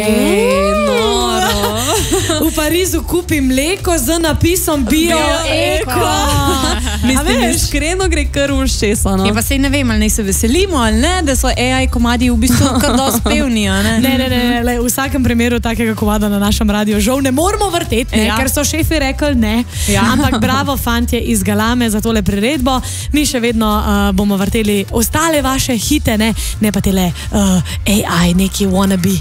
V Parizu kupim mleko z napisom bio-eko. Mislim, iskreno gre kar v ušesa, no. Ja, pa sej ne vem, ali ne se veselimo, ali ne, da so AI komadi v bistvu kar dosti pevni, a ne? Ne, v vsakem primeru takega komada na našem radiju žal ne moramo vrteti, ne, ker so šefi rekli ne. Ampak bravo fantje iz Galame za tole priredbo. Mi še vedno bomo vrteli ostale vaše hite, ne pa tele AI, neki wannabe